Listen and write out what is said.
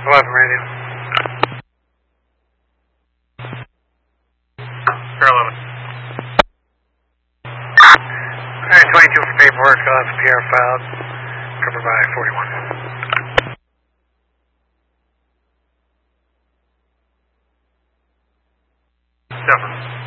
11 radio. Air 11. Alright, 22 for paperwork, I'll have PR filed, covered by 41. Definitely.